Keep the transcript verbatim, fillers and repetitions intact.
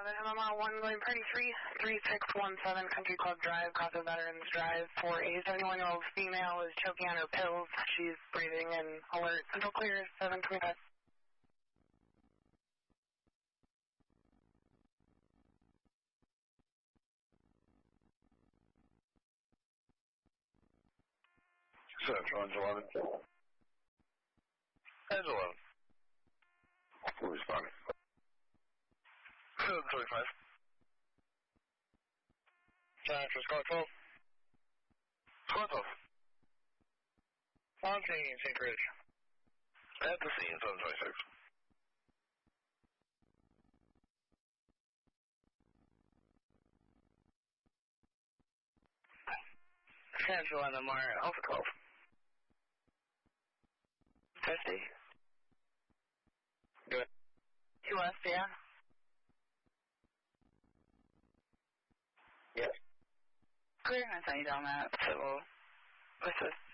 M M R one going party three, three six one seven Country Club Drive, Casa Veterans Drive, four A seventy-one-year-old female is choking on her pills. She's breathing and alert. Central clear, seven twenty-five. Central, Angel eleven. Angel eleven. Who responding? seven twenty-five. Jennifer, Squad twelve. Squad twelve. On scene, Saint Ridge. At the scene, seven twenty-six. Central M M R, Alpha twelve. fifty. Good. Two West, yeah? Yes. Clear, I sent you down that civil. What's this?